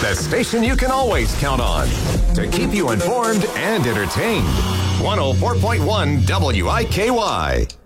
The station you can always count on to keep you informed and entertained. 104.1 WIKY.